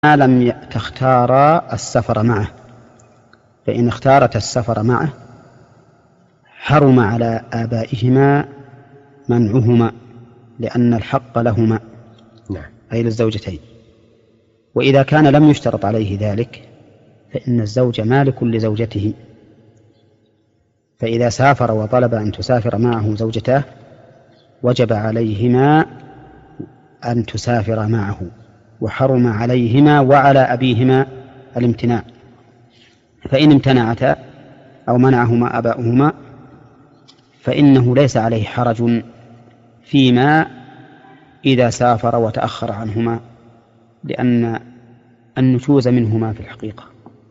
ما لم تختارا السفر معه، فإن اختارت السفر معه حرم على آبائهما منعهما، لأن الحق لهما أي للزوجتين. وإذا كان لم يشترط عليه ذلك فإن الزوج مالك لزوجته، فإذا سافر وطلب أن تسافر معه زوجته وجب عليهما أن تسافر معه، وحرم عليهما وعلى أبيهما الامتناع. فإن امتنعتا أو منعهما آباؤهما فإنه ليس عليه حرج فيما إذا سافر وتأخر عنهما، لأن النشوز منهما في الحقيقة.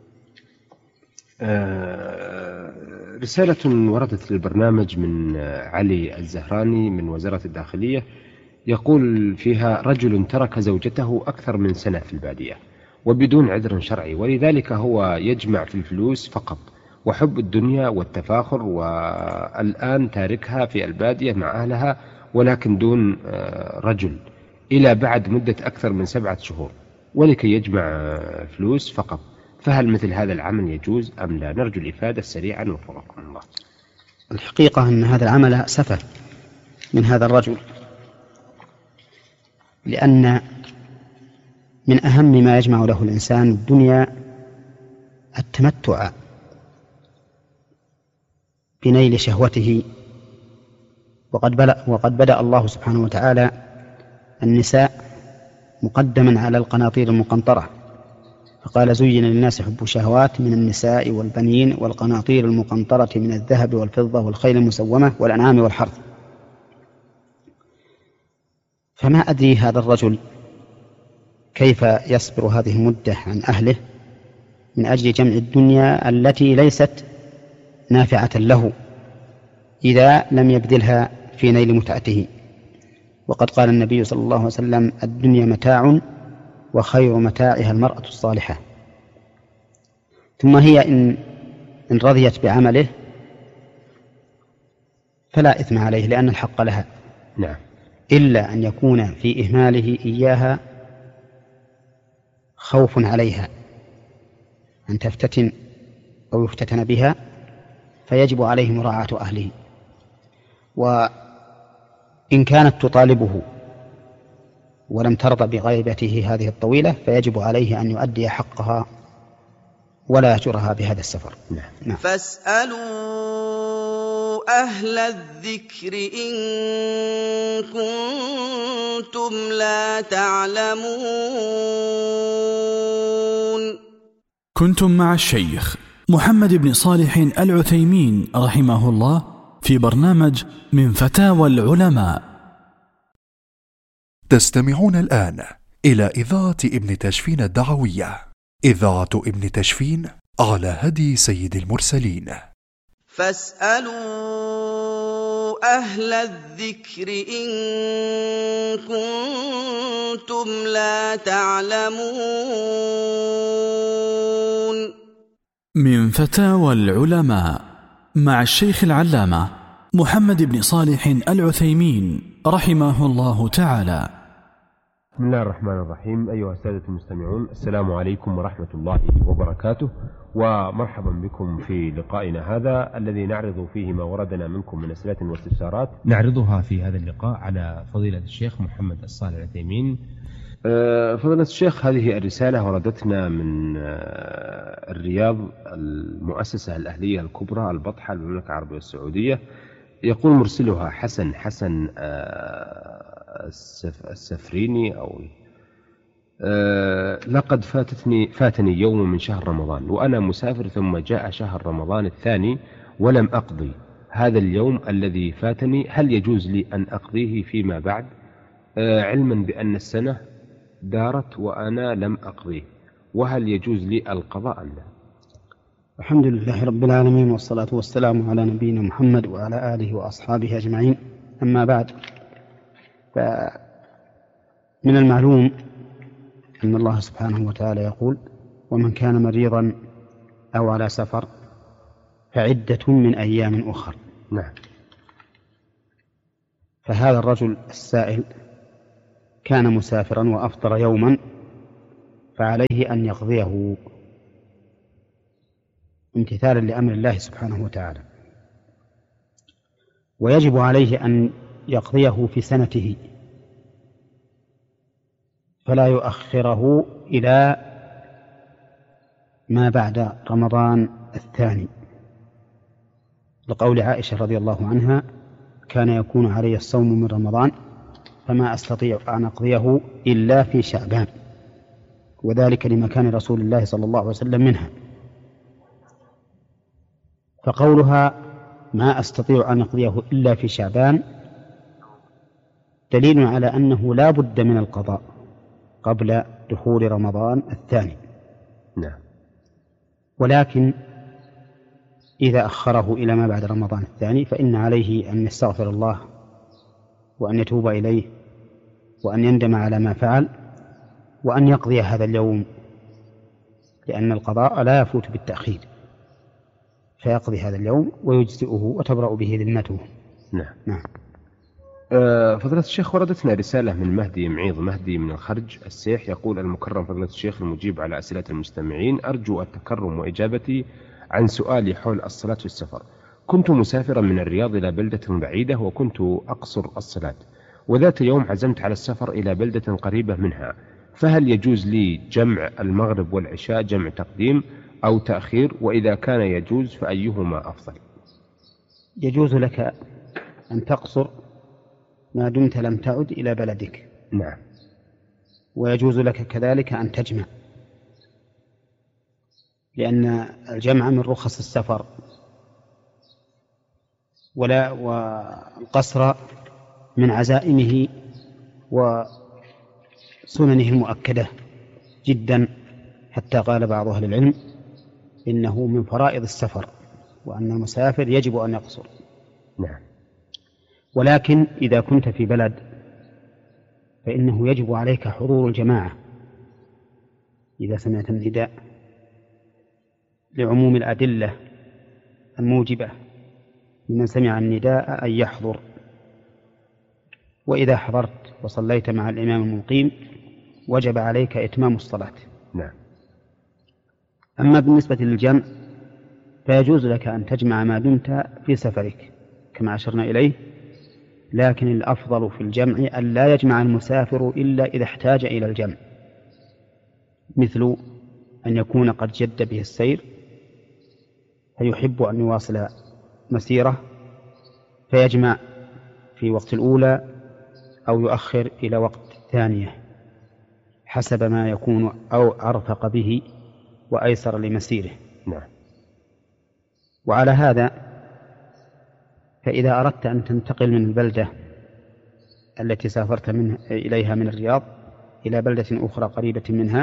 رسالة وردت للبرنامج من علي الزهراني من وزارة الداخلية، يقول فيها: رجل ترك زوجته أكثر من سنة في البادية وبدون عذر شرعي، ولذلك هو يجمع في الفلوس فقط وحب الدنيا والتفاخر، والآن تاركها في البادية مع أهلها ولكن دون رجل إلى بعد مدة أكثر من 7 شهور، ولكي يجمع فلوس فقط. فهل مثل هذا العمل يجوز أم لا؟ نرجو الإفادة سريعا وفقكم الله. الحقيقة أن هذا العمل سفه من هذا الرجل، لأن من أهم ما يجمع له الإنسان الدنيا التمتع بنيل شهوته. وقد بدأ الله سبحانه وتعالى النساء مقدما على القناطير المقنطرة، فقال: زين للناس حب الشهوات من النساء والبنين والقناطير المقنطرة من الذهب والفضة والخيل المسومة والأنعام والحرث. فما أدري هذا الرجل كيف يصبر هذه المدة عن أهله من أجل جمع الدنيا التي ليست نافعة له إذا لم يبذلها في نيل متعته. وقد قال النبي صلى الله عليه وسلم: الدنيا متاع وخير متاعها المرأة الصالحة. ثم هي إن رضيت بعمله فلا إثم عليه، لأن الحق لها. نعم. إلا أن يكون في إهماله إياها خوف عليها أن تفتتن أو يفتتن بها، فيجب عليه مراعاة أهله. وإن كانت تطالبه ولم ترضى بغيبته هذه الطويلة فيجب عليه أن يؤدي حقها ولا يهجرها بهذا السفر. نعم. فاسألوا أهل الذكر إن كنتم لا تعلمون. كنتم مع الشيخ محمد بن صالح العثيمين رحمه الله في برنامج من فتاوى العلماء. تستمعون الآن إلى إذاعة ابن تشفين الدعوية، إذاعة ابن تشفين على هدي سيد المرسلين. فاسألوا أهل الذكر إن كنتم لا تعلمون. من فتاوى العلماء مع الشيخ العلامة محمد بن صالح العثيمين رحمه الله تعالى. بسم الله الرحمن الرحيم. أيها السادة المستمعون، السلام عليكم ورحمة الله وبركاته، ومرحبا بكم في لقائنا هذا الذي نعرض فيه ما وردنا منكم من أسئلة واستفسارات نعرضها في هذا اللقاء على فضيلة الشيخ محمد الصالح العثيمين. فضيلة الشيخ، هذه الرسالة وردتنا من الرياض، المؤسسة الأهلية الكبرى البطحة المملكة العربية السعودية. يقول مرسلها حسن السفريني أو لقد فاتني يوم من شهر رمضان وأنا مسافر، ثم جاء شهر رمضان الثاني ولم أقضي هذا اليوم الذي فاتني، هل يجوز لي أن أقضيه فيما بعد، علما بأن السنة دارت وأنا لم أقضيه، وهل يجوز لي القضاء أم لا؟ الحمد لله رب العالمين، والصلاة والسلام على نبينا محمد وعلى آله وأصحابه أجمعين. أما بعد، فمن المعلوم أن الله سبحانه وتعالى يقول: ومن كان مريضا أو على سفر فعدة من أيام أخر. نعم. فهذا الرجل السائل كان مسافرا وأفطر يوما فعليه أن يقضيه امتثالا لأمر الله سبحانه وتعالى، ويجب عليه أن يقضيه في سنته فلا يؤخره إلى ما بعد رمضان الثاني، لقول عائشة رضي الله عنها: كان يكون علي الصوم من رمضان فما أستطيع أن أقضيه إلا في شعبان، وذلك لمكان رسول الله صلى الله عليه وسلم منها. فقولها ما أستطيع أن أقضيه إلا في شعبان دليل على أنه لا بد من القضاء قبل دخول رمضان الثاني. نعم. ولكن إذا أخره إلى ما بعد رمضان الثاني فإن عليه أن يستغفر الله وأن يتوب إليه وأن يندم على ما فعل وأن يقضي هذا اليوم، لأن القضاء لا يفوت بالتأخير، فيقضي هذا اليوم ويجزئه وتبرأ به ذمته. نعم. فضيلة الشيخ، وردتنا رسالة من مهدي معيض مهدي من الخرج السيح، يقول: المكرم فضيلة الشيخ المجيب على أسئلة المستمعين، أرجو التكرم وإجابتي عن سؤالي حول الصلاة في السفر. كنت مسافرا من الرياض إلى بلدة بعيدة وكنت أقصر الصلاة، وذات يوم عزمت على السفر إلى بلدة قريبة منها، فهل يجوز لي جمع المغرب والعشاء جمع تقديم أو تأخير؟ وإذا كان يجوز فأيهما أفضل؟ يجوز لك أن تقصر ما دمت لم تعد إلى بلدك. نعم. ويجوز لك كذلك أن تجمع، لأن الجمع من رخص السفر، والقصر من عزائمه وسننه المؤكدة جدا، حتى قال بعض أهل العلم إنه من فرائض السفر، وأن المسافر يجب أن يقصر. نعم. ولكن إذا كنت في بلد فإنه يجب عليك حضور الجماعة إذا سمعت النداء، لعموم الأدلة الموجبة لمن سمع النداء أن يحضر. وإذا حضرت وصليت مع الإمام المقيم وجب عليك إتمام الصلاة. نعم. أما بالنسبة للجمع فيجوز لك أن تجمع ما دمت في سفرك كما أشرنا إليه، لكن الأفضل في الجمع أن لا يجمع المسافر إلا إذا احتاج إلى الجمع، مثل أن يكون قد جد به السير فيحب أن يواصل مسيرة فيجمع في وقت الأولى أو يؤخر إلى وقت الثانية حسب ما يكون أو أرفق به وأيسر لمسيره. نعم. وعلى هذا فإذا أردت أن تنتقل من البلدة التي سافرت إليها من الرياض إلى بلدة أخرى قريبة منها،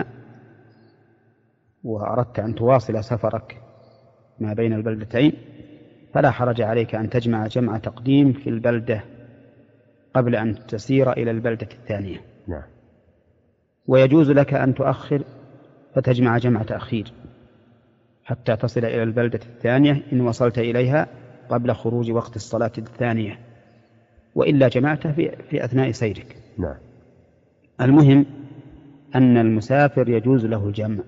وأردت أن تواصل سفرك ما بين البلدتين، فلا حرج عليك أن تجمع جمع تقديم في البلدة قبل أن تسير إلى البلدة الثانية. نعم. ويجوز لك أن تؤخر فتجمع جمع تأخير حتى تصل إلى البلدة الثانية إن وصلت إليها قبل خروج وقت الصلاة الثانية، وإلا جمعته في أثناء سيرك. نعم. المهم أن المسافر يجوز له الجمع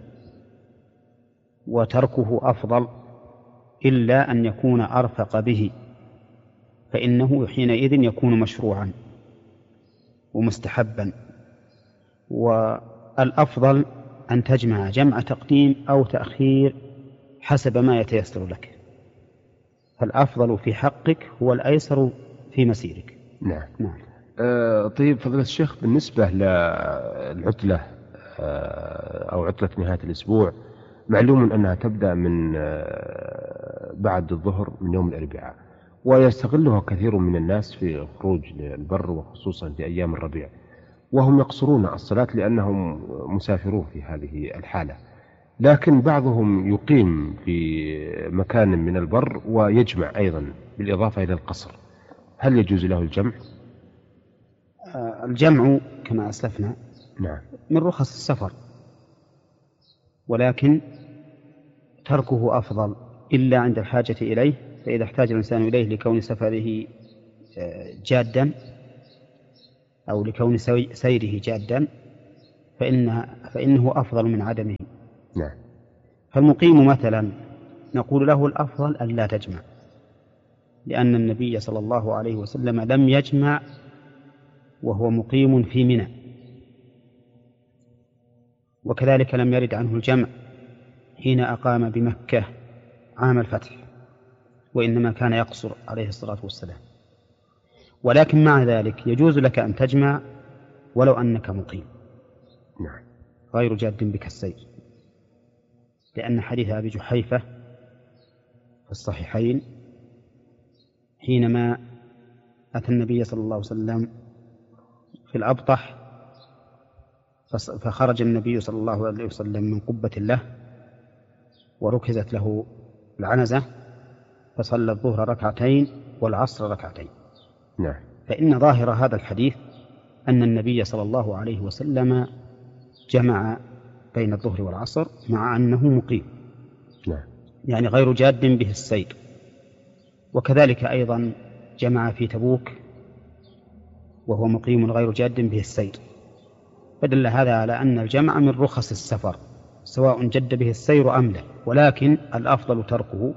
وتركه أفضل، إلا أن يكون أرفق به، فإنه حينئذ يكون مشروعا ومستحبا. والأفضل أن تجمع جمع تقديم أو تأخير حسب ما يتيسر لك، فالأفضل في حقك هو الأيسر في مسيرك. نعم. نعم. طيب فضيلة الشيخ، بالنسبة للعطلة أو عطلة نهاية الأسبوع، معلوم أنها تبدأ من بعد الظهر من يوم الأربعاء، ويستغلها كثير من الناس في خروج للبر وخصوصا في أيام الربيع، وهم يقصرون الصلاة لأنهم مسافرون في هذه الحالة، لكن بعضهم يقيم في مكان من البر ويجمع أيضا بالإضافة إلى القصر، هل يجوز له الجمع؟ الجمع كما أسلفنا نعم من رخص السفر، ولكن تركه أفضل إلا عند الحاجة إليه، فإذا احتاج الإنسان إليه لكون سفره جادا أو لكون سيره جادا فإنه أفضل من عدمه. نعم. فالمقيم مثلا نقول له الأفضل أن لا تجمع، لأن النبي صلى الله عليه وسلم لم يجمع وهو مقيم في منى، وكذلك لم يرد عنه الجمع حين أقام بمكة عام الفتح، وإنما كان يقصر عليه الصلاة والسلام. ولكن مع ذلك يجوز لك أن تجمع ولو أنك مقيم. نعم. غير جاد بك السير، لأن حديث أبي جحيفة في الصحيحين حينما أتى النبي صلى الله عليه وسلم في الأبطح، فخرج النبي صلى الله عليه وسلم من قبة له وركزت له العنزة، فصلى الظهر ركعتين والعصر ركعتين. نعم. فإن ظاهر هذا الحديث أن النبي صلى الله عليه وسلم جمع بين الظهر والعصر مع أنه مقيم. نعم. يعني غير جاد به السير. وكذلك أيضا جمع في تبوك وهو مقيم غير جاد به السير، فدل هذا على أن الجمع من رخص السفر سواء جد به السير أم لا، ولكن الأفضل تركه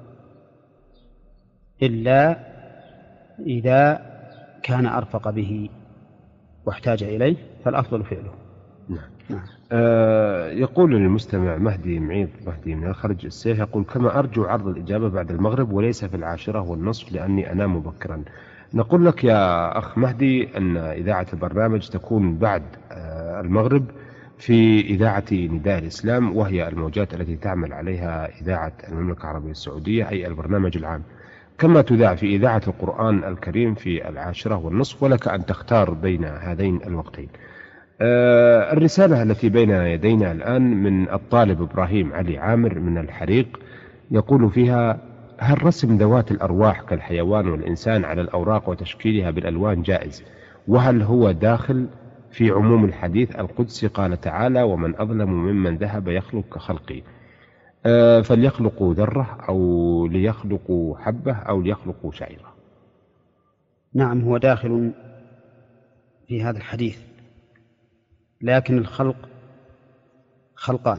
إلا إذا كان أرفق به واحتاج إليه فالأفضل فعله. نعم. يقول المستمع مهدي معيض مهدي من الخرج السيف، يقول: كما أرجو عرض الإجابة بعد المغرب وليس في 10:30 لأني أنام مبكرا. نقول لك يا أخ مهدي أن إذاعة البرنامج تكون بعد المغرب في إذاعة نداء الإسلام، وهي الموجات التي تعمل عليها إذاعة المملكة العربية السعودية، أي البرنامج العام، كما تذاع في إذاعة القرآن الكريم في 10:30، ولك أن تختار بين هذين الوقتين. الرسالة التي بين يدينا الآن من الطالب إبراهيم علي عامر من الحريق، يقول فيها: هل رسم ذوات الأرواح كالحيوان والإنسان على الأوراق وتشكيلها بالألوان جائز؟ وهل هو داخل في عموم الحديث القدسي قال تعالى: ومن أظلم ممن ذهب يخلق كخلقي، فليخلقوا ذرة أو ليخلقوا حبة أو ليخلقوا شعيرة؟ نعم، هو داخل في هذا الحديث، لكن الخلق خلقان: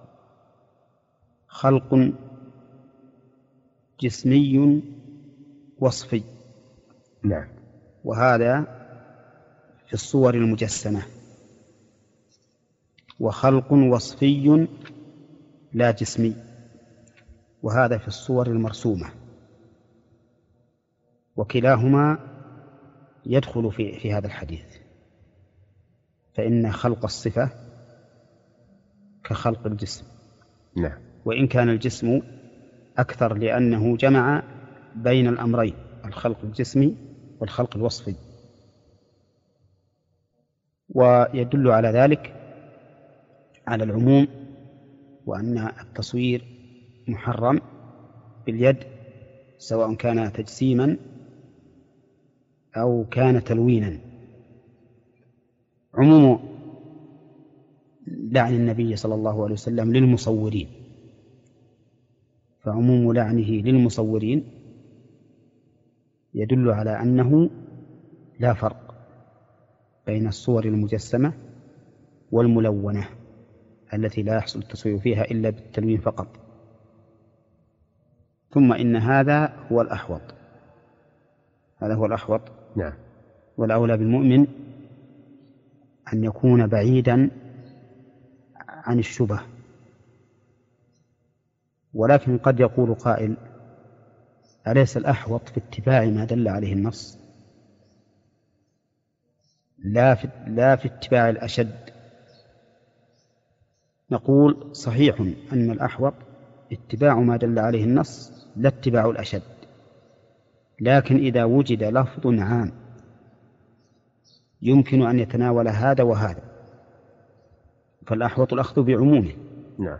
خلق جسمي وصفي. نعم. وهذا في الصور المجسمة، وخلق وصفي لا جسمي، وهذا في الصور المرسومة، وكلاهما يدخل في هذا الحديث، فإن خلق الصفة كخلق الجسم. نعم. وإن كان الجسم أكثر لأنه جمع بين الأمرين، الخلق الجسمي والخلق الوصفي. ويدل على ذلك على العموم، وأن التصوير محرم باليد سواء كان تجسيما أو كان تلوينا. عموم لعن النبي صلى الله عليه وسلم للمصورين، فعموم لعنه للمصورين يدل على أنه لا فرق بين الصور المجسمة والملونة التي لا يحصل التصوير فيها إلا بالتلوين فقط. ثم إن هذا هو الأحوط، هذا هو الأحوط. نعم. والأولى بالمؤمن أن يكون بعيدا عن الشبه. ولكن قد يقول قائل: أليس الأحوط في اتباع ما دل عليه النص لا في اتباع الأشد؟ نقول: صحيح أن الأحوط اتباع ما دل عليه النص لا اتباع الأشد، لكن إذا وجد لفظ عام يمكن أن يتناول هذا وهذا فالأحوط الأخذ بعمومه. نعم.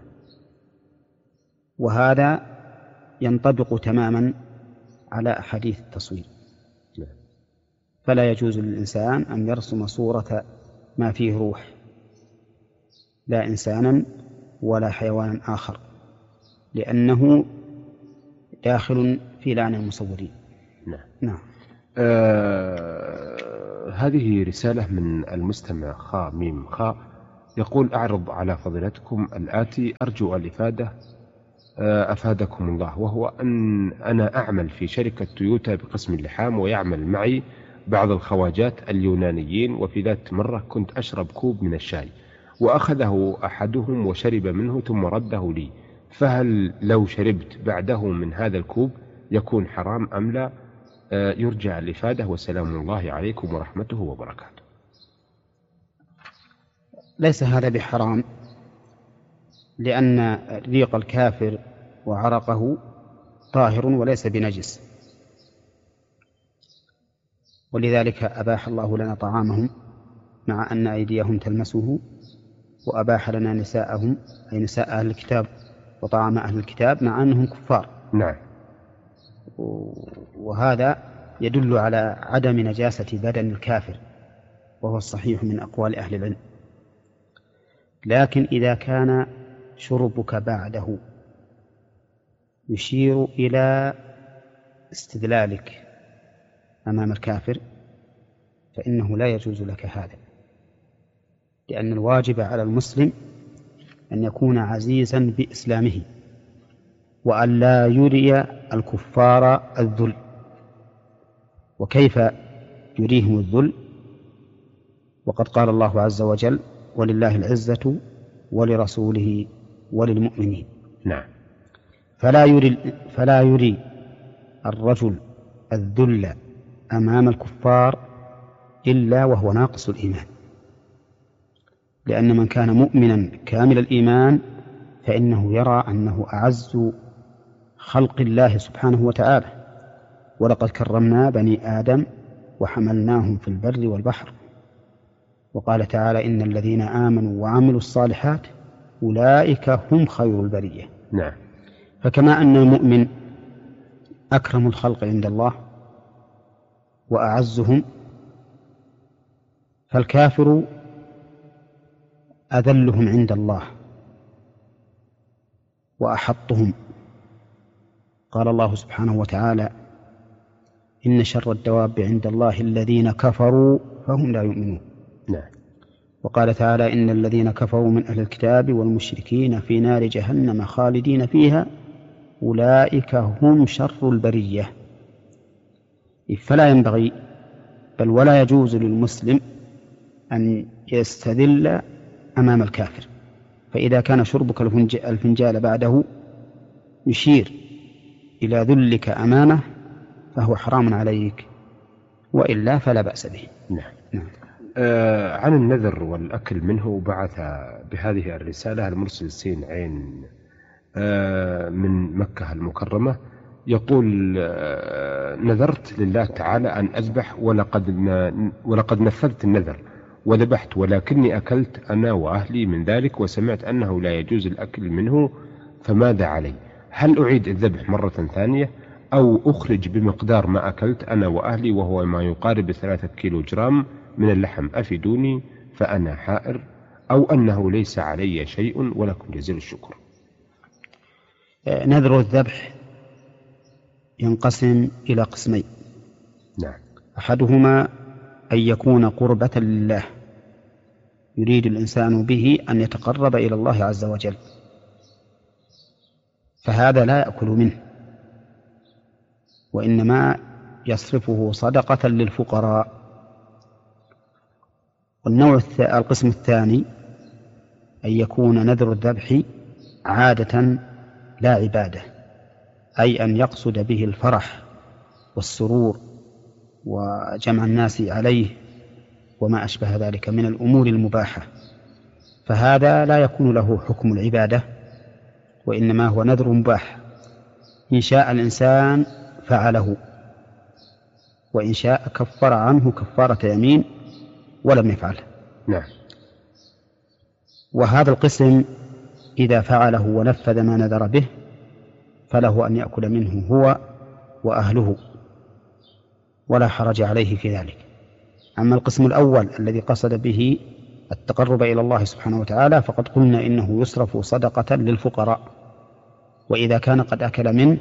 وهذا ينطبق تماما على أحاديث التصوير. نعم. فلا يجوز للإنسان أن يرسم صورة ما فيه روح، لا إنسانا ولا حيوانا آخر، لأنه داخل في لعن المصورين. نعم. نعم. هذه رسالة من المستمع خاء ميم خاء، يقول: أعرض على فضيلتكم الآتي أرجو الإفادة أفادكم الله، وهو أن أنا أعمل في شركة تويوتا بقسم اللحام، ويعمل معي بعض الخواجات اليونانيين، وفي ذات مرة كنت أشرب كوب من الشاي وأخذه أحدهم وشرب منه ثم رده لي، فهل لو شربت بعده من هذا الكوب يكون حرام أم لا؟ يرجى الإفادة، وسلام الله عليكم ورحمته وبركاته. ليس هذا بحرام، لأن ريق الكافر وعرقه طاهر وليس بنجس، ولذلك أباح الله لنا طعامهم مع أن أيديهم تلمسه، وأباح لنا نساءهم أي نساء أهل الكتاب وطعام أهل الكتاب مع أنهم كفار. نعم. وهذا يدل على عدم نجاسة بدن الكافر، وهو الصحيح من أقوال أهل العلم. لكن إذا كان شربك بعده يشير إلى استدلالك أمام الكافر فإنه لا يجوز لك هذا، لأن الواجب على المسلم أن يكون عزيزا بإسلامه، وأن لا يري الكفار الذل. وكيف يريهم الذل وقد قال الله عز وجل: ولله العزة ولرسوله وللمؤمنين. نعم. فلا يري الرجل الذل أمام الكفار إلا وهو ناقص الإيمان، لأن من كان مؤمنا كامل الإيمان فإنه يرى أنه أعز خلق الله سبحانه وتعالى: ولقد كرمنا بني آدم وحملناهم في البر والبحر. وقال تعالى: إن الذين آمنوا وعملوا الصالحات أولئك هم خير البرية. نعم. فكما أن المؤمن أكرم الخلق عند الله وأعزهم، فالكافر أذلهم عند الله وأحطهم. قال الله سبحانه وتعالى: إن شر الدواب عند الله الذين كفروا فهم لا يؤمنون. نعم. وقال تعالى: إن الذين كفروا من أهل الكتاب والمشركين في نار جهنم خالدين فيها أولئك هم شر البرية. فلا ينبغي بل ولا يجوز للمسلم أن يستذل أمام الكافر، فإذا كان شربك الفنجال بعده يشير إلى ذلك أمامه فهو حرام عليك، وإلا فلا بأس به. نعم. نعم. عن النذر والأكل منه بعث بهذه الرسالة المرسل سين عين من مكة المكرمة، يقول: نذرت لله تعالى أن أذبح ولقد نفذت النذر وذبحت، ولكني أكلت أنا وأهلي من ذلك، وسمعت أنه لا يجوز الأكل منه، فماذا علي؟ هل أعيد الذبح مرة ثانية أو أخرج بمقدار ما أكلت أنا وأهلي وهو ما يقارب 3 كيلوغرام من اللحم؟ أفيدوني فأنا حائر، أو أنه ليس علي شيء، ولكم جزيل الشكر. نذر الذبح ينقسم إلى قسمين. نعم. أحدهما أن يكون قربة لله، يريد الإنسان به أن يتقرب إلى الله عز وجل، فهذا لا يأكل منه، وإنما يصرفه صدقة للفقراء. القسم الثاني أن يكون نذر الذبح عادة لا عبادة، أي أن يقصد به الفرح والسرور وجمع الناس عليه وما أشبه ذلك من الأمور المباحة، فهذا لا يكون له حكم العبادة، وإنما هو نذر مباح. إن شاء الإنسان فعله، وإن شاء كفر عنه كفارة يمين ولم يفعله. نعم. وهذا القسم إذا فعله ونفذ ما نذر به فله أن يأكل منه هو وأهله ولا حرج عليه في ذلك. أما القسم الأول الذي قصد به التقرب إلى الله سبحانه وتعالى فقد قلنا إنه يصرف صدقة للفقراء، وإذا كان قد أكل منه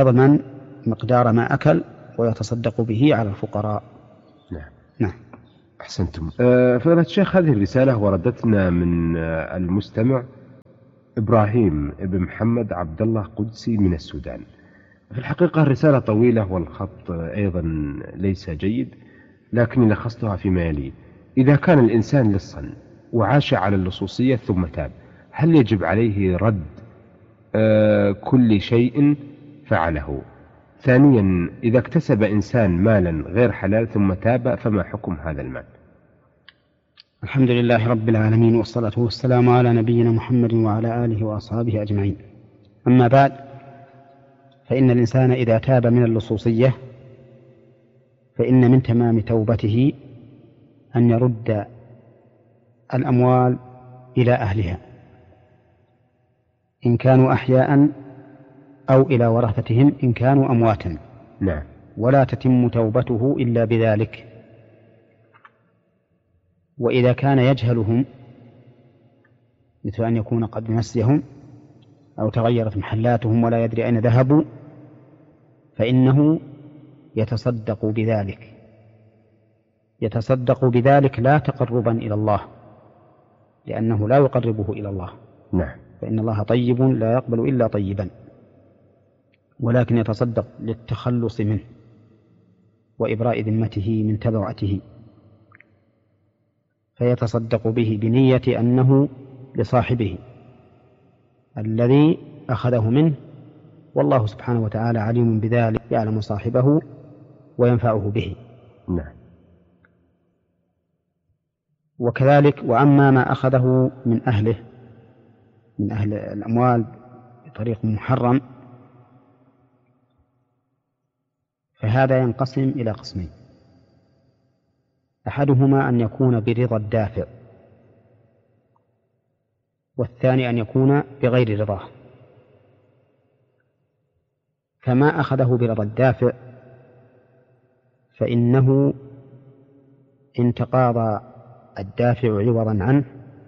فليضمن مقدار ما أكل ويتصدق به على الفقراء. نعم. نعم. أحسنتم. فضيلة الشيخ، هذه الرسالة وردتنا من المستمع إبراهيم ابن محمد عبد الله قدسي من السودان. في الحقيقة الرسالة طويلة والخط أيضا ليس جيد، لكني لخصتها فيما يلي: إذا كان الإنسان لصا وعاش على اللصوصية ثم تاب، هل يجب عليه رد كل شيء فعله؟ ثانيا، إذا اكتسب إنسان مالا غير حلال ثم تاب، فما حكم هذا المال؟ الحمد لله رب العالمين، والصلاة والسلام على نبينا محمد وعلى آله وأصحابه أجمعين. أما بعد، فإن الإنسان إذا تاب من اللصوصية فإن من تمام توبته أن يرد الأموال إلى أهلها إن كانوا أحياء، أو إلى ورثتهم إن كانوا أمواتا. نعم. ولا تتم توبته إلا بذلك. وإذا كان يجهلهم، مثل أن يكون قد نسيهم أو تغيرت محلاتهم ولا يدري أين ذهبوا، فإنه يتصدق بذلك. يتصدق بذلك لا تقربا إلى الله، لأنه لا يقربه إلى الله. نعم. فإن الله طيب لا يقبل إلا طيبا، ولكن يتصدق للتخلص منه وإبراء ذمته من تبعته، فيتصدق به بنية أنه لصاحبه الذي أخذه منه، والله سبحانه وتعالى عليم بذلك، يعلم صاحبه وينفعه به. نعم. وكذلك وأما ما أخذه من أهله، من أهل الأموال بطريق محرم، فهذا ينقسم إلى قسمين: أحدهما أن يكون برضا الدافع، والثاني أن يكون بغير رضاه. فما أخذه برضا الدافع فإنه إن تقاضى الدافع عوضا عنه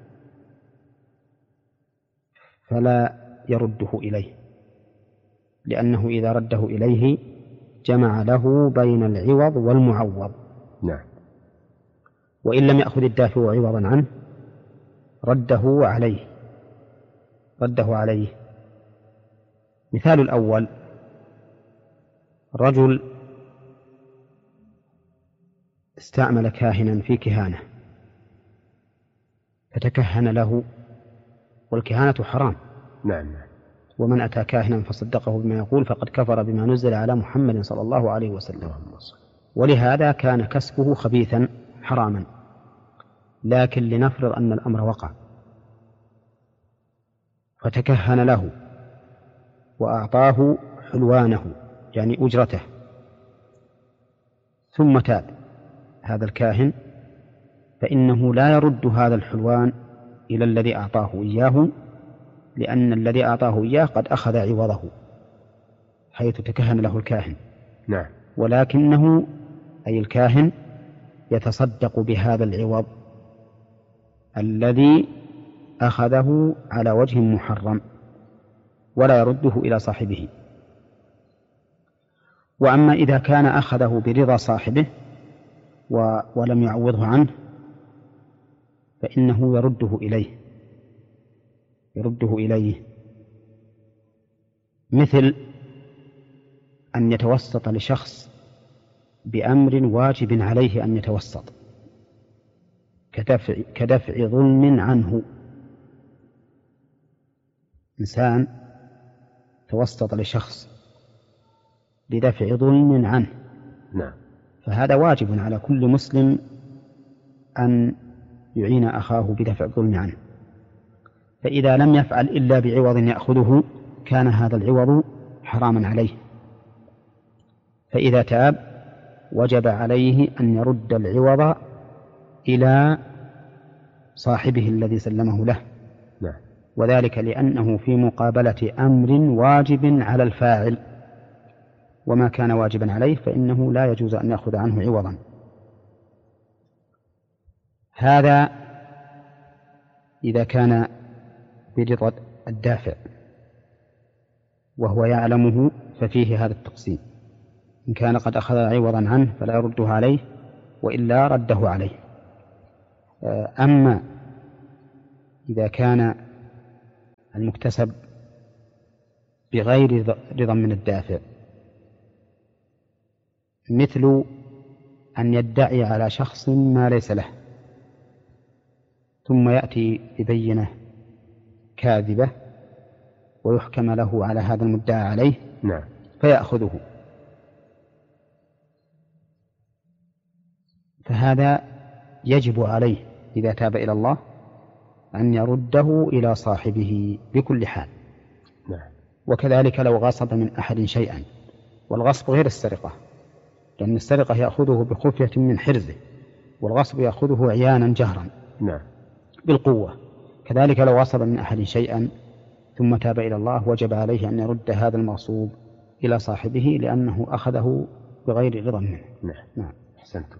فلا يرده إليه، لأنه إذا رده إليه جمع له بين العوض والمعوض. نعم. وإن لم يأخذ الدافع عوضا عنه رده عليه. مثال الأول: رجل استعمل كاهنا في كهانة فتكهن له، والكهانة حرام. نعم. ومن أتى كاهنا فصدقه بما يقول فقد كفر بما نزل على محمد صلى الله عليه وسلم. ولهذا كان كسبه خبيثا حراما. لكن لنفرض أن الأمر وقع فتكهن له وأعطاه حلوانه، يعني أجرته، ثم تاب هذا الكاهن، فإنه لا يرد هذا الحلوان إلى الذي أعطاه إياه، لأن الذي أعطاه إياه قد أخذ عوضه حيث تكهن له الكاهن. نعم. ولكنه أي الكاهن يتصدق بهذا العوض الذي أخذه على وجه محرم ولا يرده إلى صاحبه. وأما إذا كان أخذه برضا صاحبه ولم يعوضه عنه فإنه يرده إليه، مثل أن يتوسط لشخص بأمر واجب عليه أن يتوسط، كدفع ظلم عنه. إنسان توسط لشخص بدفع ظلم عنه، نعم، فهذا واجب على كل مسلم أن يعين أخاه بدفع الظلم عنه. فإذا لم يفعل إلا بعوض يأخذه كان هذا العوض حراما عليه، فإذا تاب وجب عليه أن يرد العوض إلى صاحبه الذي سلمه له. نعم. وذلك لأنه في مقابلة أمر واجب على الفاعل، وما كان واجبا عليه فإنه لا يجوز أن يأخذ عنه عوضا. هذا إذا كان برضا الدافع وهو يعلمه، ففيه هذا التقسيم: إن كان قد أخذ عوضا عنه فلا يرده عليه، وإلا رده عليه. أما إذا كان المكتسب بغير رضا من الدافع، مثل أن يدعي على شخص ما ليس له ثم يأتي ببينة كاذبة ويحكم له على هذا المدعى عليه نعم. فيأخذه، فهذا يجب عليه إذا تاب إلى الله أن يرده إلى صاحبه بكل حال. نعم. وكذلك لو غصب من أحد شيئا، والغصب غير السرقة، لأن السرقة يأخذه بخفية من حرزه، والغصب يأخذه عيانا جهرا نعم بالقوة. كذلك لو غصب من أحد شيئا ثم تاب إلى الله وجب عليه أن يرد هذا المغصوب إلى صاحبه لأنه أخذه بغير رضا منه. نعم. نعم. أحسنتم.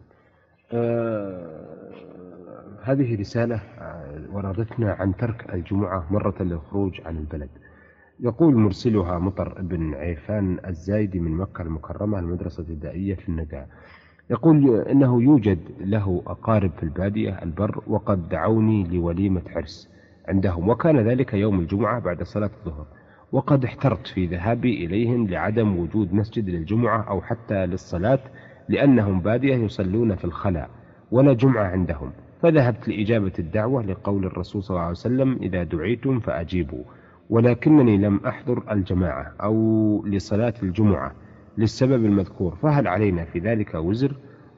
هذه رسالة وردتنا عن ترك الجمعة مرة للخروج عن البلد. يقول مرسلها مطر بن عيفان الزايدي من مكة المكرمة المدرسة الابتدائية في النجاة. يقول إنه يوجد له أقارب في البادية البر وقد دعوني لوليمة عرس عندهم، وكان ذلك يوم الجمعة بعد صلاة الظهر، وقد احترت في ذهابي إليهم لعدم وجود مسجد للجمعة أو حتى للصلاة، لأنهم بادية يصلون في الخلاء ولا جمعة عندهم، فذهبت لإجابة الدعوة لقول الرسول صلى الله عليه وسلم إذا دعيتم فأجيبوا، ولكنني لم أحضر الجماعة أو لصلاة الجمعة للسبب المذكور، فهل علينا في ذلك وزر؟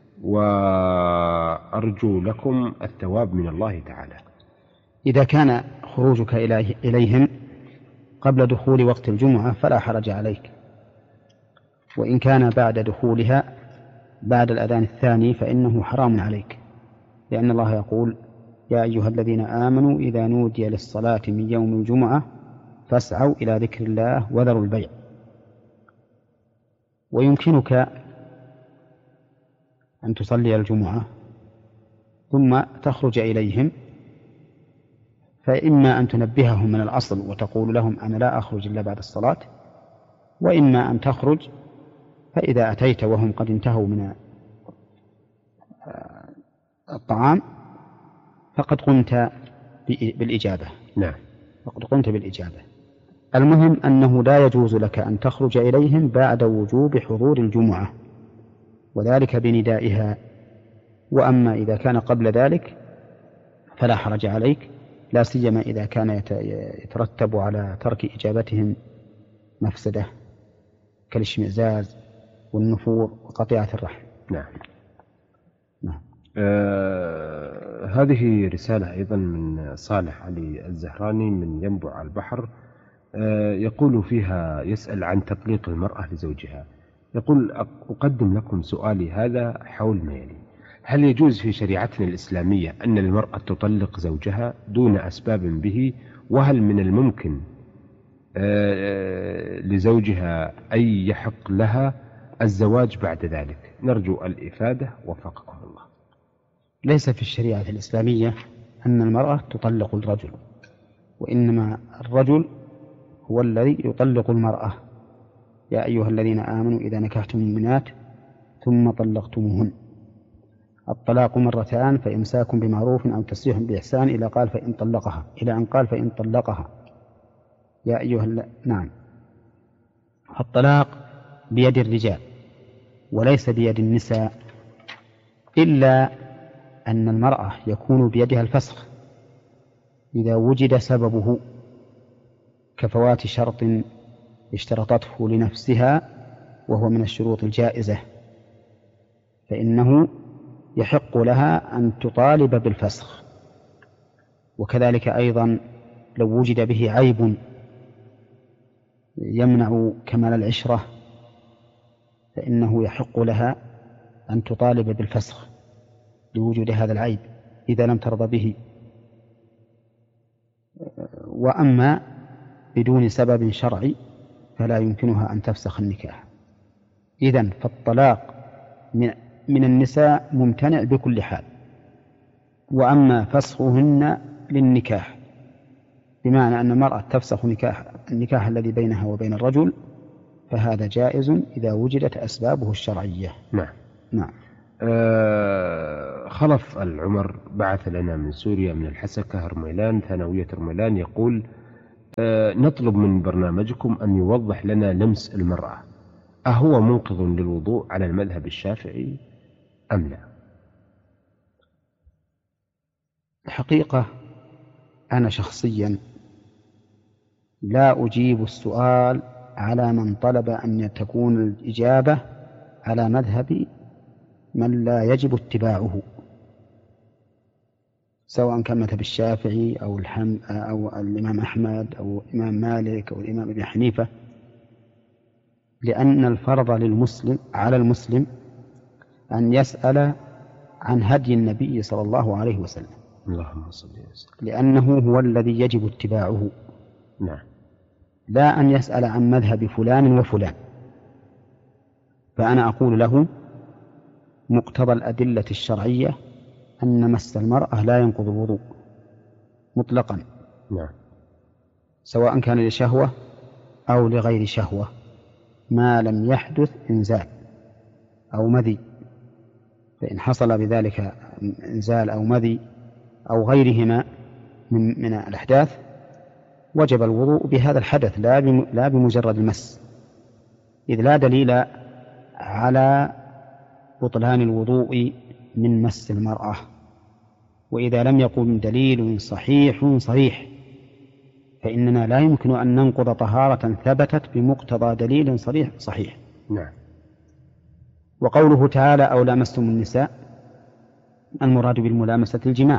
وأرجو لكم الثواب من الله تعالى. إذا كان خروجك إليهم قبل دخول وقت الجمعة فلا حرج عليك، وإن كان بعد دخولها بعد الأذان الثاني فإنه حرام عليك، لأن الله يقول يا أيها الذين آمنوا إذا نودي للصلاة من يوم الجمعة فاسعوا إلى ذكر الله وذروا البيع. ويمكنك أن تصلي الجمعة ثم تخرج إليهم، فإما أن تنبههم من الأصل وتقول لهم أنا لا أخرج إلا بعد الصلاة، وإما أن تخرج فإذا أتيت وهم قد انتهوا من الطعام فقد قمت بالإجابة. نعم. فقد قمت بالإجابة. المهم أنه لا يجوز لك أن تخرج إليهم بعد وجوب حضور الجمعة وذلك بندائها، وأما إذا كان قبل ذلك فلا حرج عليك، لا سيما إذا كان يترتب على ترك إجابتهم مفسدة كالاشمئزاز والنفور وقطيعة الرحم. نعم. نعم. هذه رسالة أيضا من صالح علي الزهراني من ينبع البحر. يقول فيها يسأل عن تطليق المرأة لزوجها. يقول أقدم لكم سؤالي هذا حول ما يلي: هل يجوز في شريعتنا الإسلامية أن المرأة تطلق زوجها دون أسباب به؟ وهل من الممكن لزوجها أن يحق لها الزواج بعد ذلك؟ نرجو الإفادة وفقكم الله. ليس في الشريعة الإسلامية أن المرأة تطلق الرجل، وإنما الرجل هو الذي يطلق المرأة. يا أيها الذين آمنوا إذا نكحتم المؤمنات ثم طلقتموهن. الطلاق مرتان، فإمساك بمعروف أو تسريح بإحسان إلى أن قال فإن طلقها يا أيها نعم. الطلاق بيد الرجال وليس بيد النساء، إلا أن المرأة يكون بيدها الفسخ إذا وجد سببه كفوات شرط اشترطته لنفسها وهو من الشروط الجائزة، فإنه يحق لها أن تطالب بالفسخ. وكذلك أيضا لو وجد به عيب يمنع كمال العشرة فإنه يحق لها أن تطالب بالفسخ لوجود هذا العيب إذا لم ترضى به. وأما بدون سبب شرعي فلا يمكنها أن تفسخ النكاح. إذن فالطلاق من النساء ممتنع بكل حال. وأما فسخهن للنكاح بمعنى أن المرأة تفسخ النكاح الذي بينها وبين الرجل فهذا جائز إذا وجدت أسبابه الشرعية. نعم. نعم. خلف العمر بعث لنا من سوريا من الحسكة رميلان ثانوية رميلان يقول نطلب من برنامجكم أن يوضح لنا لمس المرأة، أهو منقض للوضوء على المذهب الشافعي أم لا؟ الحقيقة أنا شخصيا لا أجيب السؤال على من طلب أن تكون الإجابة على مذهب من لا يجب اتباعه، سواء كان مذهب الشافعي أو الإمام أحمد أو الإمام مالك أو الإمام ابن حنيفة، لأن الفرض للمسلم على المسلم أن يسأل عن هدي النبي صلى الله عليه وسلم، اللهم صل وسلم، لأنه هو الذي يجب اتباعه. نعم. لا أن يسأل عن مذهب فلان وفلان. فأنا أقول له مقتضى الأدلة الشرعية أن مس المرأة لا ينقض الوضوء مطلقا، نعم، سواء كان لشهوة أو لغير شهوة، ما لم يحدث إنزال أو مذي. فإن حصل بذلك إنزال أو مذي أو غيرهما من الأحداث وجب الوضوء بهذا الحدث لا بمجرد المس، إذ لا دليل على بطلان الوضوء من مس المرأة. وإذا لم يكن دليل صحيح صريح فإننا لا يمكن أن ننقض طهارة ثبتت بمقتضى دليل صحيح. نعم. وقوله تعالى أو لامستم النساء المراد بالملامسة الجماع،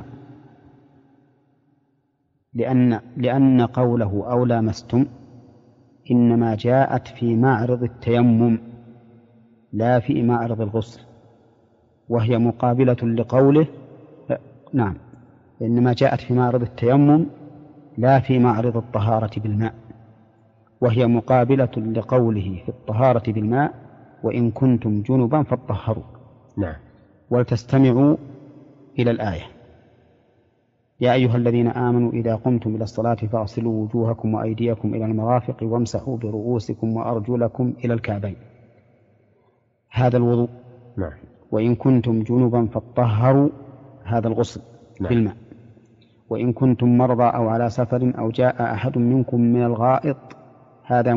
لأن قوله أو لامستم إنما جاءت في معرض التيمم لا في معرض الغسل، وهي مقابلة لقوله نعم، إنما جاءت في معرض التيمم لا في معرض الطهارة بالماء، وهي مقابلة لقوله في الطهارة بالماء وإن كنتم جنبا فاطهروا. نعم. ولتستمعوا إلى الآية يا أيها الذين آمنوا إذا قمتم إلى الصلاة فاغسلوا وجوهكم وأيديكم إلى المرافق وامسحوا برؤوسكم وأرجلكم إلى الكعبين، هذا الوضوء. نعم. وإن كنتم جنبا فاطهروا، هذا الغسل بالماء. وإن كنتم مرضى أو على سفر أو جاء أحد منكم من الغائط، هذا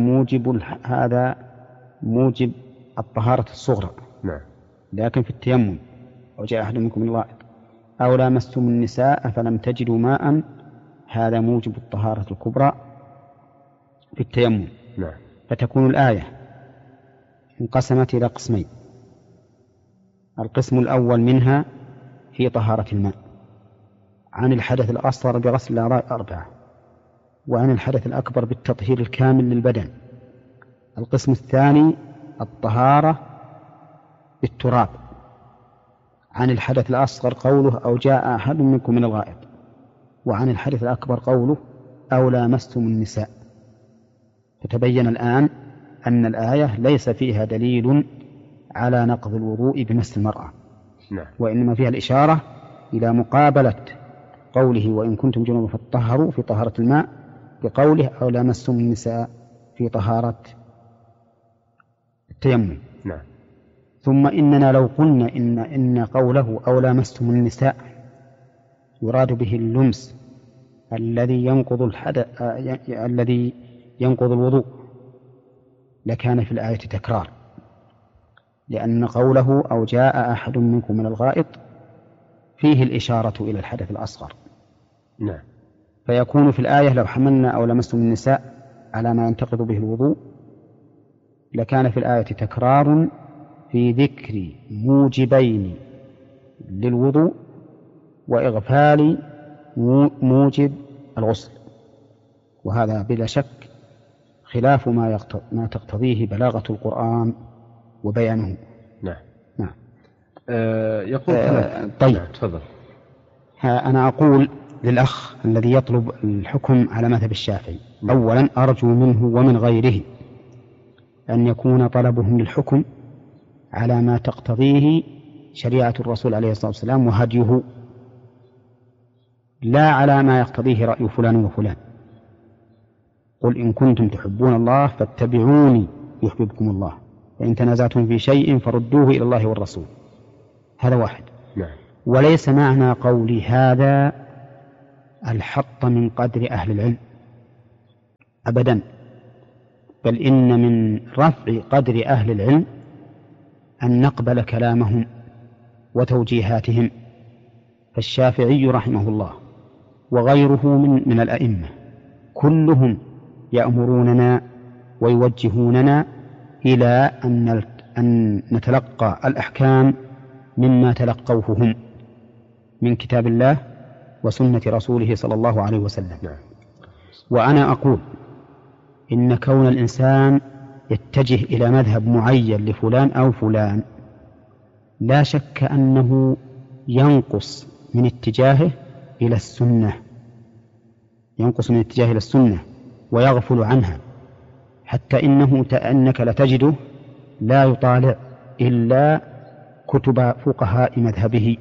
موجب الطهارة الصغرى. نعم. لكن في التيمم أو جاء أحد منكم من الغائط أو لامستم النساء فلم تجدوا ماء، هذا موجب الطهارة الكبرى في التيمم. نعم. فتكون الآية انقسمت إلى قسمين: القسم الأول منها في طهارة الماء عن الحدث الأصغر بغسل الأعضاء 4، وعن الحدث الأكبر بالتطهير الكامل للبدن. القسم الثاني الطهارة بالتراب عن الحدث الأصغر قوله أو جاء أحد منكم من الغائط، وعن الحدث الأكبر قوله أو لامستم النساء. فتبين الآن أن الآية ليس فيها دليل على نقض الوضوء بمس المرأة. نعم. وإنما فيها الإشارة إلى مقابلة قوله وإن كنتم جنوبا فاطهروا في طهارة الماء بقوله أو لامستم النساء في طهارة التيمم. نعم. ثم إننا لو قلنا إن قوله أو لامستم النساء يراد به اللمس الذي ينقض الوضوء لكان في الآية تكرار، لأن قوله أو جاء أحد منكم من الغائط فيه الإشارة إلى الحدث الأصغر. نعم. فيكون في الآية لو حملنا أو لمستم النساء على ما ينتقض به الوضوء لكان في الآية تكرار في ذكر موجبين للوضوء وإغفال موجب الغسل، وهذا بلا شك خلاف ما تقتضيه بلاغة القرآن وبيانه. نعم. نعم. يقول طيب. نعم. تفضل. أنا أقول للأخ الذي يطلب الحكم على مذهب الشافعي، أولا أرجو منه ومن غيره أن يكون طلبهم للحكم على ما تقتضيه شريعة الرسول عليه الصلاة والسلام وهديه، لا على ما يقتضيه رأي فلان وفلان. قل إن كنتم تحبون الله فاتبعوني يحببكم الله، وإن تنازعتم في شيء فردوه إلى الله والرسول. هذا واحد. نعم. وليس معنى قولي هذا الحط من قدر أهل العلم أبدا، بل إن من رفع قدر أهل العلم أن نقبل كلامهم وتوجيهاتهم. فالشافعي رحمه الله وغيره من الأئمة كلهم يأمروننا ويوجهوننا إلى أن نتلقى الأحكام مما تلقوه هم من كتاب الله وسنة رسوله صلى الله عليه وسلم. وأنا أقول إن كون الإنسان يتجه إلى مذهب معين لفلان أو فلان لا شك أنه ينقص من اتجاهه إلى السنة، ينقص من اتجاهه إلى السنة ويغفل عنها، حتى أنك لتجده لا يطالع إلا كتب فقهاء مذهبه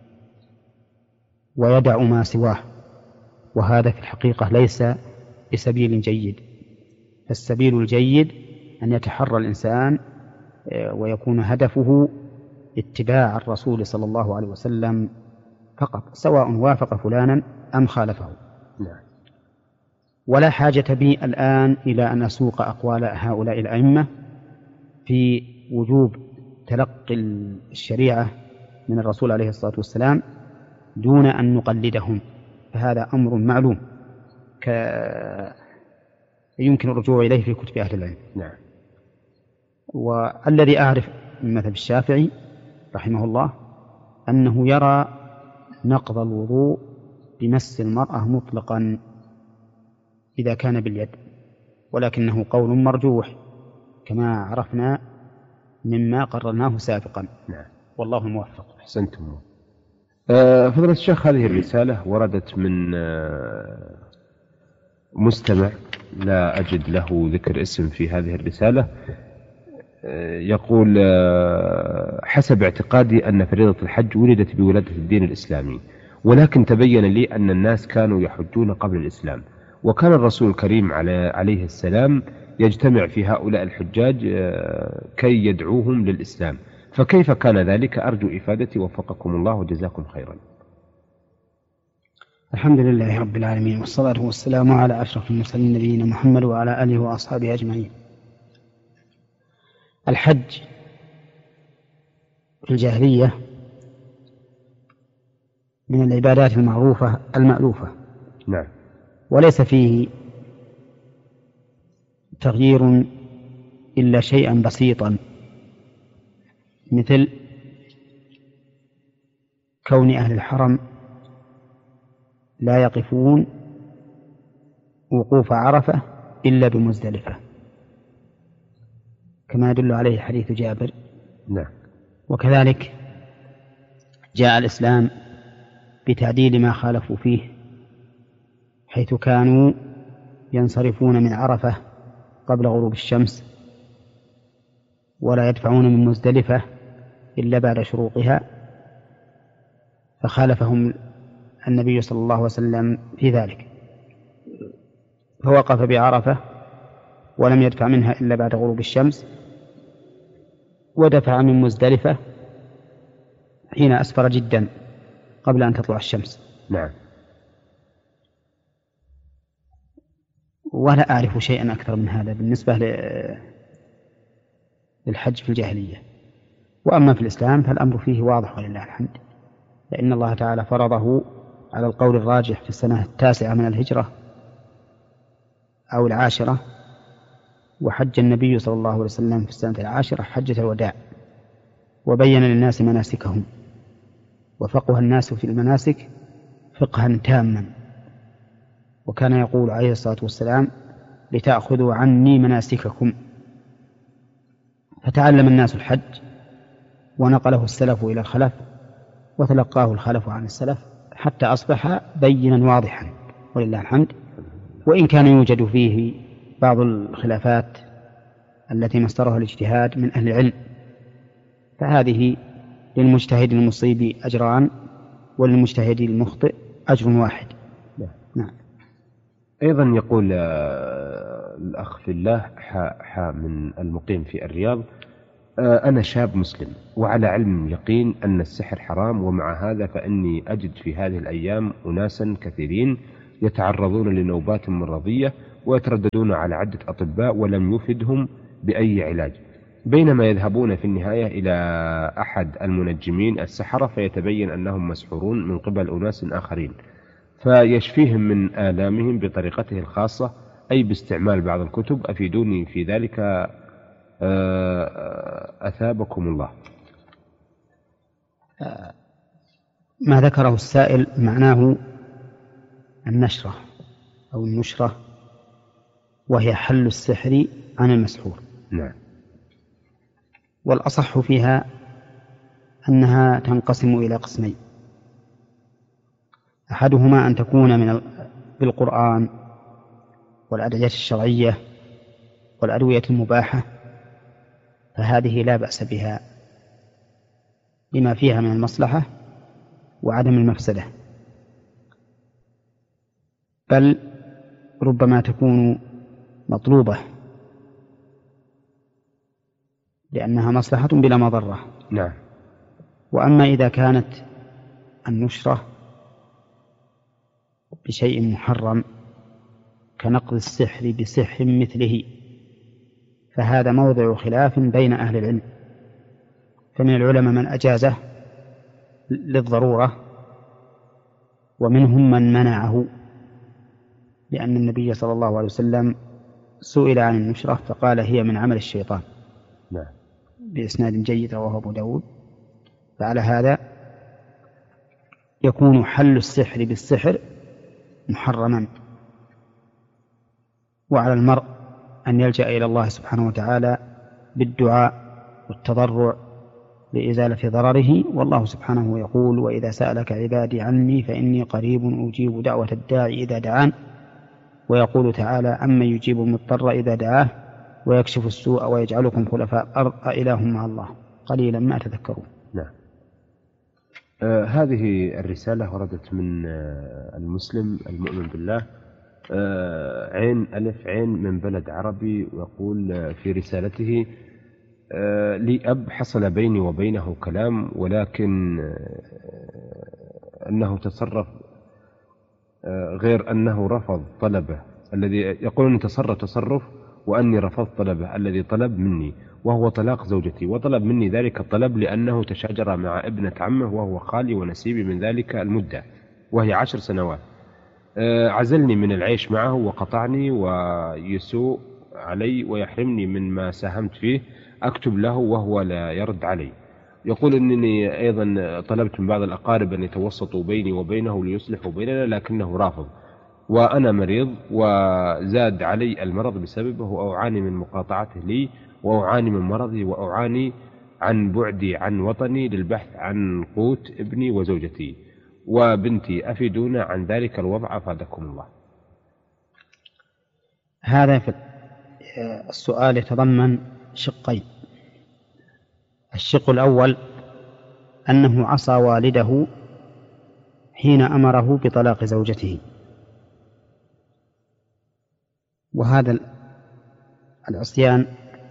ويدع ما سواه، وهذا في الحقيقة ليس بسبيل جيد. فالسبيل الجيد أن يتحرى الإنسان ويكون هدفه اتباع الرسول صلى الله عليه وسلم فقط، سواء وافق فلانا أم خالفه. ولا حاجة بي الآن إلى أن أسوق أقوال هؤلاء الأئمة في وجوب تلقي الشريعة من الرسول عليه الصلاة والسلام دون أن نقلدهم، فهذا أمر معلوم يمكن الرجوع إليه في كتب أهل العلم. نعم. والذي أعرف من مذهب الشافعي رحمه الله أنه يرى نقض الوضوء بمس المرأة مطلقا إذا كان باليد، ولكنه قول مرجوح كما عرفنا مما قررناه سابقا. نعم. والله الموفق. أحسنتم. فضيلة الشيخ، هذه الرسالة وردت من مستمع لا أجد له ذكر اسم في هذه الرسالة، يقول: حسب اعتقادي أن فريضة الحج ولدت بولادة الدين الإسلامي، ولكن تبين لي أن الناس كانوا يحجون قبل الإسلام، وكان الرسول الكريم عليه السلام يجتمع في هؤلاء الحجاج كي يدعوهم للإسلام، فكيف كان ذلك؟ أرجو إفادتي وفقكم الله وجزاكم خيرا. الحمد لله رب العالمين، والصلاة والسلام على أشرف المرسلين نبينا محمد وعلى آله وأصحابه أجمعين. الحج في الجاهلية من العبادات المعروفة المألوفة. نعم. وليس فيه تغيير إلا شيئا بسيطا، مثل كون أهل الحرم لا يقفون وقوف عرفة إلا بمزدلفة، كما يدل عليه حديث جابر. نعم. وكذلك جاء الإسلام بتعديل ما خالفوا فيه، حيث كانوا ينصرفون من عرفة قبل غروب الشمس ولا يدفعون من مزدلفة إلا بعد شروقها، فخالفهم النبي صلى الله عليه وسلم في ذلك، فوقف بعرفة ولم يدفع منها إلا بعد غروب الشمس، ودفع من مزدلفة حين أسفر جدا قبل أن تطلع الشمس. نعم. ولا أعرف شيئا أكثر من هذا بالنسبة للحج في الجاهلية. وأما في الإسلام فالأمر فيه واضح ولله الحمد، لأن الله تعالى فرضه على القول الراجح في السنة 9 من الهجرة أو 10، وحج النبي صلى الله عليه وسلم في السنة 10 حجة الوداع، وبين للناس مناسكهم، وفقه الناس في المناسك فقها تاما، وكان يقول عليه الصلاة والسلام: لتأخذوا عني مناسككم. فتعلم الناس الحج ونقله السلف إلى الخلف وتلقاه الخلف عن السلف حتى أصبح بينا واضحا ولله الحمد، وإن كان يوجد فيه بعض الخلافات التي مصدرها الاجتهاد من أهل العلم، فهذه للمجتهد المصيب أجران وللمجتهد المخطئ أجر واحد. نعم. أيضا يقول الأخ في الله من المقيم في الرياض: أنا شاب مسلم وعلى علم يقين أن السحر حرام، ومع هذا فإني أجد في هذه الأيام أناسا كثيرين يتعرضون لنوبات مرضية ويترددون على عدة أطباء ولم يفدهم بأي علاج، بينما يذهبون في النهاية إلى أحد المنجمين السحرة فيتبين أنهم مسحورون من قبل أناس آخرين، فيشفيهم من آلامهم بطريقته الخاصة، أي باستعمال بعض الكتب. أفيدوني في ذلك أثابكم الله. ما ذكره السائل معناه النشرة أو النشرة، وهي حل السحر عن المسحور. نعم. والأصح فيها أنها تنقسم إلى قسمين: أحدهما أن تكون بالقرآن والأدعية الشرعية والأدوية المباحة، فهذه لا بأس بها لما فيها من المصلحة وعدم المفسدة، بل ربما تكون مطلوبة لأنها مصلحة بلا مضرة. نعم. وأما إذا كانت النشرة بشيء محرم كنقض السحر بسحر مثله، فهذا موضع خلاف بين أهل العلم، فمن العلماء من أجازه للضرورة، ومنهم من منعه، لأن النبي صلى الله عليه وسلم سئل عن النشرة فقال هي من عمل الشيطان. نعم. بإسناد جيد رواه أبو داود. فعلى هذا يكون حل السحر بالسحر محرما، وعلى المرء أن يلجأ إلى الله سبحانه وتعالى بالدعاء والتضرع لإزالة ضرره، والله سبحانه يقول: وإذا سألك عبادي عني فإني قريب أجيب دعوة الداعي إذا دعان. ويقول تعالى: أمن يجيب المضطر إذا دعاه ويكشف السوء ويجعلكم خلفاء الأرض أإله مع الله قليلا ما تذكرون. نعم. هذه الرسالة وردت من المسلم المؤمن بالله عين ألف عين من بلد عربي، ويقول في رسالته: لي أب حصل بيني وبينه كلام، ولكن أنه تصرف غير أنه رفض طلبه الذي يقول أني تصرف وأني رفضت طلبه الذي طلب مني، وهو طلاق زوجتي، وطلب مني ذلك الطلب لأنه تشاجر مع ابنة عمه وهو خالي ونسيبي من ذلك المدة وهي 10 سنوات. عزلني من العيش معه وقطعني ويسوء علي ويحرمني من ما ساهمت فيه، أكتب له وهو لا يرد علي. يقول أنني أيضا طلبت من بعض الأقارب أن يتوسطوا بيني وبينه ليصلحوا بيننا لكنه رافض، وأنا مريض وزاد علي المرض بسببه، وأعاني من مقاطعته لي، وأعاني من مرضي، وأعاني عن بعدي عن وطني للبحث عن قوت ابني وزوجتي وبنتي. أفيدونا عن ذلك الوضع أفادكم الله. هذا في السؤال يتضمن شقين: الشق الأول أنه عصى والده حين أمره بطلاق زوجته، وهذا العصيان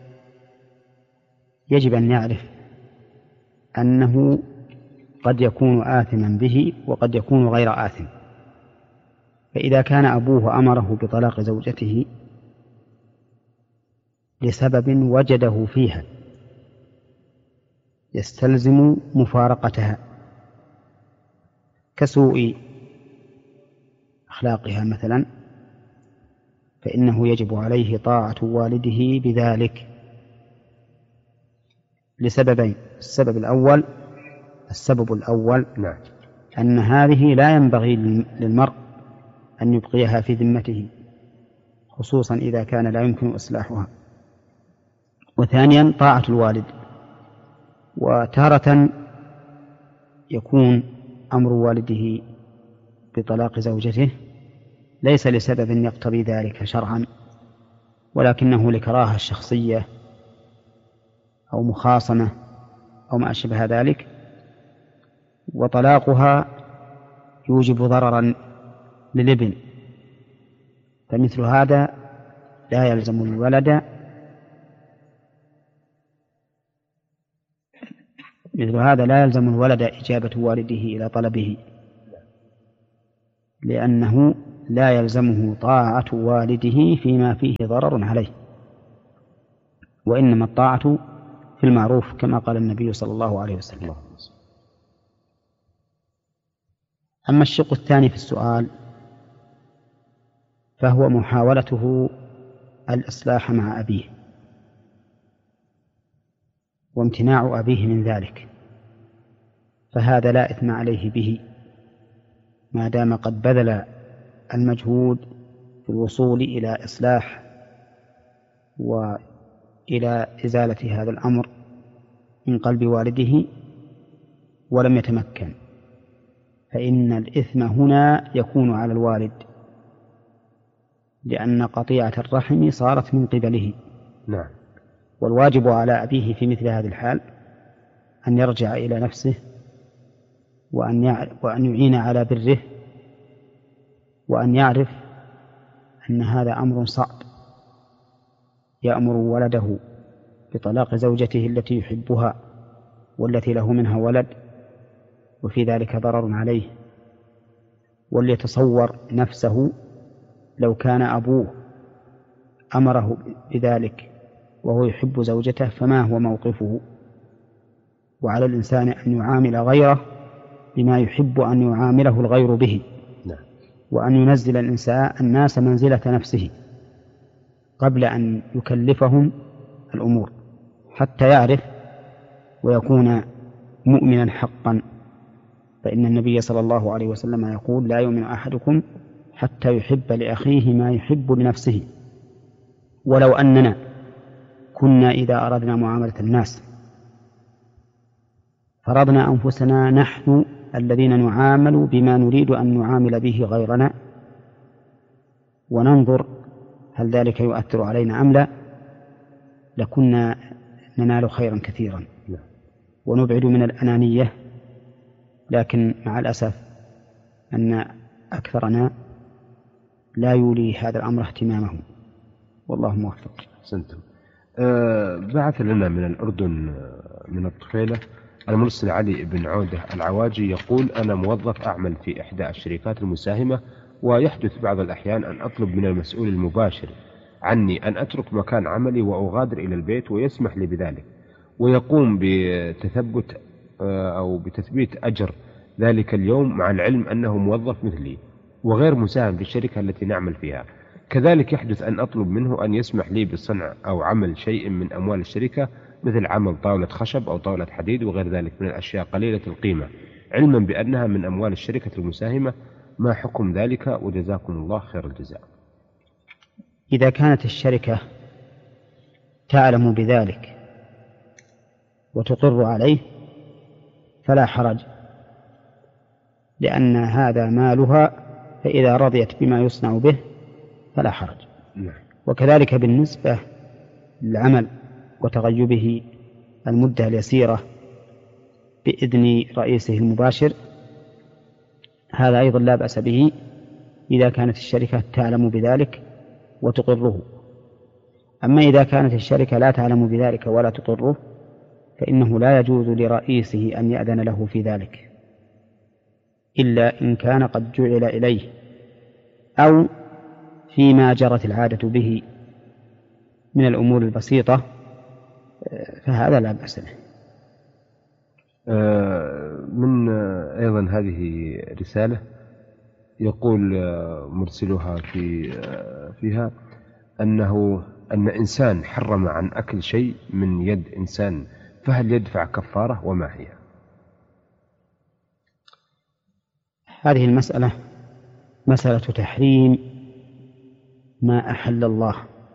يجب أن يعرف أنه قد يكون آثما به وقد يكون غير آثم. فإذا كان أبوه أمره بطلاق زوجته لسبب وجده فيها يستلزم مفارقتها كسوء أخلاقها مثلا، فإنه يجب عليه طاعة والده بذلك لسببين: السبب الأول نعم. أن هذه لا ينبغي للمرء أن يبقيها في ذمته، خصوصا إذا كان لا يمكن إصلاحها. وثانيا طاعة الوالد. وتارة يكون أمر والده بطلاق زوجته ليس لسبب يقتضي ذلك شرعا، ولكنه لكراهة شخصية أو مخاصمة أو ما أشبه ذلك، وطلاقها يوجب ضررا للابن، فمثل هذا لا يلزم الولد مثل هذا لا يلزم الولد إجابة والده إلى طلبه، لأنه لا يلزمه طاعة والده فيما فيه ضرر عليه، وإنما الطاعة في المعروف كما قال النبي صلى الله عليه وسلم. أما الشق الثاني في السؤال فهو محاولته الإصلاح مع أبيه وامتناع أبيه من ذلك، فهذا لا إثم عليه به ما دام قد بذل المجهود في الوصول إلى إصلاح وإلى إزالة هذا الأمر من قلب والده ولم يتمكن، فإن الإثم هنا يكون على الوالد، لأن قطيعة الرحم صارت من قبله. نعم. والواجب على أبيه في مثل هذه الحال أن يرجع إلى نفسه وأن يعين على بره، وأن يعرف أن هذا أمر صعب، يأمر ولده بطلاق زوجته التي يحبها والتي له منها ولد، وفي ذلك ضرر عليه. وليتصور نفسه لو كان أبوه أمره بذلك وهو يحب زوجته فما هو موقفه. وعلى الإنسان أن يعامل غيره بما يحب أن يعامله الغير به، وأن ينزل الناس منزلة نفسه قبل أن يكلفهم الأمور، حتى يعرف ويكون مؤمنا حقا. فإن النبي صلى الله عليه وسلم يقول: لا يؤمن أحدكم حتى يحب لأخيه ما يحب لنفسه. ولو أننا كنا إذا أردنا معاملة الناس فرضنا أنفسنا نحن الذين نعامل بما نريد أن نعامل به غيرنا، وننظر هل ذلك يؤثر علينا أم لا، لكنا ننال خيرا كثيرا ونبعد من الأنانية. لكن مع الأسف أن أكثرنا لا يولي هذا الأمر اهتمامه، والله موفق. أحسنتم. بعث لنا من الأردن من الطفيلة المرسل علي بن عودة العواجي يقول: أنا موظف أعمل في إحدى الشركات المساهمة، ويحدث بعض الأحيان أن أطلب من المسؤول المباشر عني أن أترك مكان عملي وأغادر إلى البيت، ويسمح لي بذلك، ويقوم بتثبيت أجر ذلك اليوم، مع العلم أنه موظف مثلي وغير مساهم في الشركة التي نعمل فيها. كذلك يحدث أن أطلب منه أن يسمح لي بصنع أو عمل شيء من أموال الشركة، مثل عمل طاولة خشب أو طاولة حديد وغير ذلك من الأشياء قليلة القيمة، علما بأنها من أموال الشركة المساهمة. ما حكم ذلك؟ وجزاكم الله خير الجزاء. إذا كانت الشركة تعلم بذلك وتقر عليه فلا حرج، لأن هذا مالها، فإذا رضيت بما يصنع به فلا حرج. وكذلك بالنسبة للعمل وتغيبه المدة اليسيرة بإذن رئيسه المباشر، هذا أيضا لا بأس به إذا كانت الشركة تعلم بذلك وتقره. أما إذا كانت الشركة لا تعلم بذلك ولا تقره فإنه لا يجوز لرئيسه أن يأذن له في ذلك، إلا إن كان قد جعل إليه أو فيما جرت العادة به من الأمور البسيطة، فهذا لا بأس به. من أيضا هذه رسالة يقول مرسلها فيها أن إنسان حرم عن أكل شيء من يد إنسان، فهل يدفع كفارة وما هي؟ هذه المسألة مسألة تحريم ما أحل الله.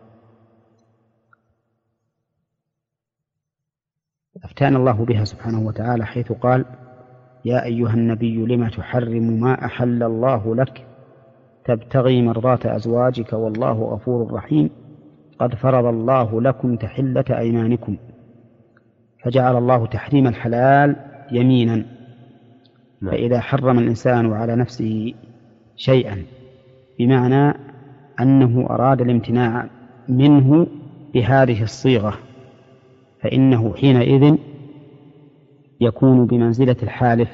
أفتان الله بها سبحانه وتعالى حيث قال: يا أيها النبي لما تحرم ما أحل الله لك تبتغي مرضات أزواجك والله غفور رحيم قد فرض الله لكم تحلة أيمانكم. فجعل الله تحريم الحلال يمينا، فإذا حرم الإنسان على نفسه شيئا بمعنى أنه أراد الامتناع منه بهذه الصيغة، فإنه حينئذ يكون بمنزلة الحالف،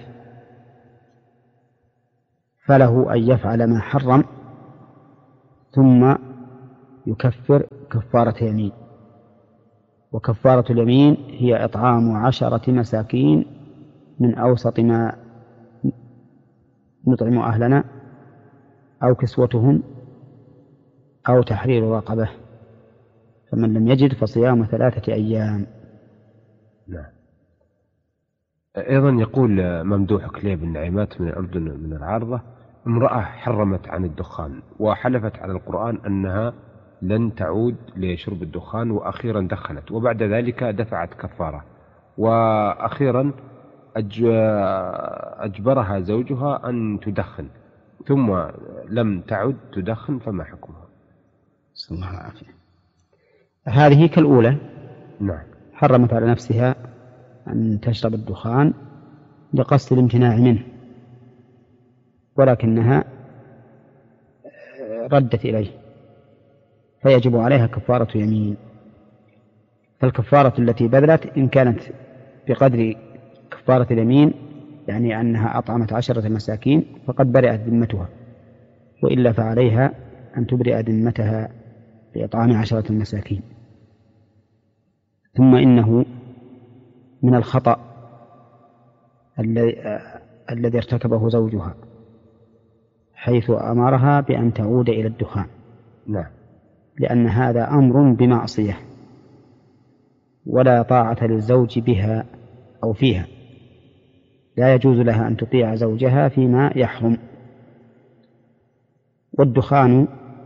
فله أن يفعل ما حرم ثم يكفر كفارة يمين. وكفارة اليمين هي إطعام 10 مساكين من أوسط ما نطعم أهلنا، أو كسوتهم، أو تحرير رقبة، فمن لم يجد فصيام 3 أيام. نعم. أيضا يقول ممدوح كليب النعيمات من الأردن من العارضة: امرأة حرمت عن الدخان وحلفت على القرآن أنها لن تعود لشرب الدخان، وأخيرا دخنت، وبعد ذلك دفعت كفارة، وأخيرا أجبرها زوجها أن تدخن ثم لم تعد تدخن، فما حكمها؟ صلى الله عليه وسلم. هذه كالأولى. نعم. حرمت على نفسها أن تشرب الدخان لقصد الامتناع منه، ولكنها ردت إليه، فيجب عليها كفارة يمين. فالكفارة التي بذلت إن كانت بقدر كفارة اليمين، يعني أنها أطعمت 10 مساكين، فقد برئت ذمتها، وإلا فعليها أن تبرئ ذمتها بإطعام 10 مساكين. ثم إنه من الخطأ الذي ارتكبه زوجها حيث أمرها بأن تعود إلى الدخان. نعم. لأن هذا أمر بمعصية، ولا طاعة للزوج بها أو فيها، لا يجوز لها أن تطيع زوجها فيما يحرم. والدخان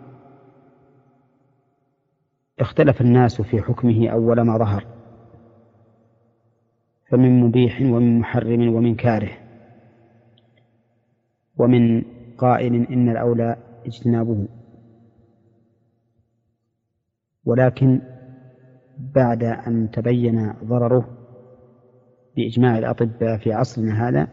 اختلف الناس في حكمه أول ما ظهر، فمن مبيح ومن محرم ومن كاره، ومن قائل إن الأولى اجتنابه. ولكن بعد أن تبين ضرره بإجماع الأطباء في عصرنا هذا،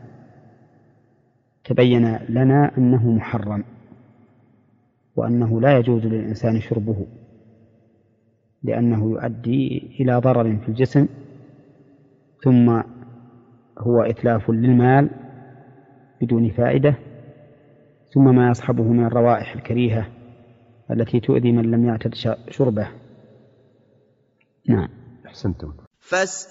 تبين لنا أنه محرم، وأنه لا يجوز للإنسان شربه، لأنه يؤدي إلى ضرر في الجسم، ثم هو إتلاف للمال بدون فائدة، ثم ما يصحبه من الروائح الكريهة التي تؤذي من لم يعتد شربه. نعم. أحسنتم.